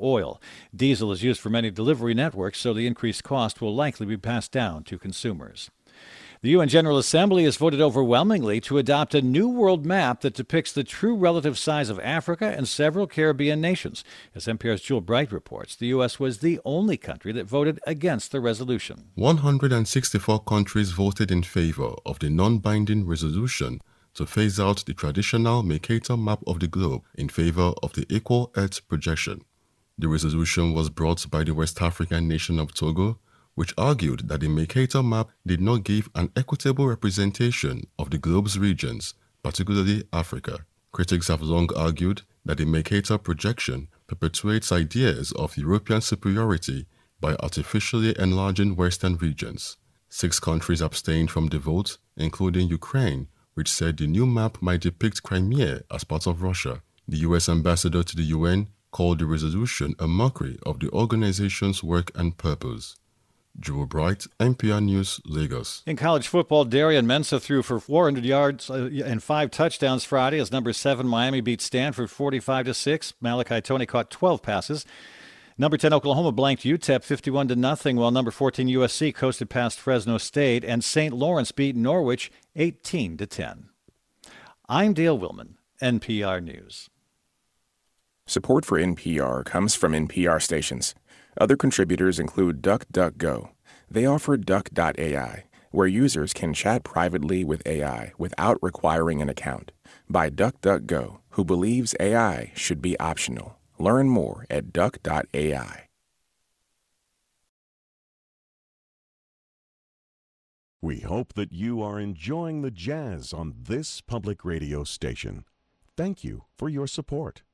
oil. Diesel is used for many delivery networks, so the increased cost will likely be passed down to consumers. The UN General Assembly has voted overwhelmingly to adopt a new world map that depicts the true relative size of Africa and several Caribbean nations. As NPR's Jewel Bright reports, the U.S. was the only country that voted against the resolution. 164 countries voted in favor of the non-binding resolution to phase out the traditional Mercator map of the globe in favor of the Equal Earth projection. The resolution was brought by the West African nation of Togo, which argued that the Mercator map did not give an equitable representation of the globe's regions, particularly Africa. Critics have long argued that the Mercator projection perpetuates ideas of European superiority by artificially enlarging Western regions. 6 countries abstained from the vote, including Ukraine, which said the new map might depict Crimea as part of Russia. The U.S. ambassador to the UN called the resolution a mockery of the organization's work and purpose. Jewel Bright, NPR News, Lagos. In college football, Darian Mensah threw for 400 yards and 5 touchdowns Friday as number 7 Miami beat Stanford 45-6. Malachi Toney caught 12 passes. Number 10 Oklahoma blanked UTEP 51-0, while number 14 USC coasted past Fresno State, and St. Lawrence beat Norwich 18-10. I'm Dale Willman, NPR News. Support for NPR comes from NPR stations. Other contributors include DuckDuckGo. They offer Duck.ai, where users can chat privately with AI without requiring an account. By DuckDuckGo, who believes AI should be optional. Learn more at Duck.ai. We hope that you are enjoying the jazz on this public radio station. Thank you for your support.